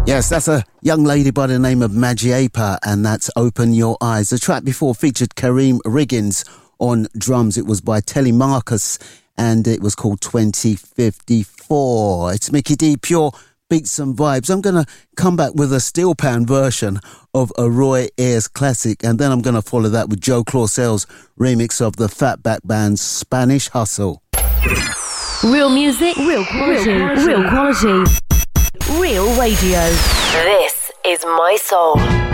Yes, that's a young lady by the name of Majiapa, and that's Open Your Eyes. The track before featured Kareem Riggins on drums. It was by Telly Marcus, and it was called 2054. It's Mickey D, pure beats and vibes. I'm going to come back with a steel pan version of a Roy Ayers classic, and then I'm going to follow that with Joe Clausel's remix of the Fatback Band's Spanish Hustle. Real music, real quality, real quality. Real radio. This is My Soul.